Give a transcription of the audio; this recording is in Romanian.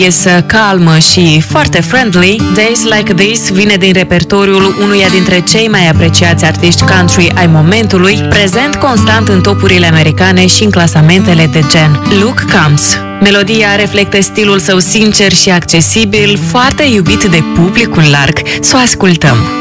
piesă calmă și foarte friendly, Days Like This vine din repertoriul unuia dintre cei mai apreciați artiști country ai momentului, prezent constant în topurile americane și în clasamentele de gen, Luke Combs. Melodia reflectă stilul său sincer și accesibil, foarte iubit de publicul larg. Să o ascultăm!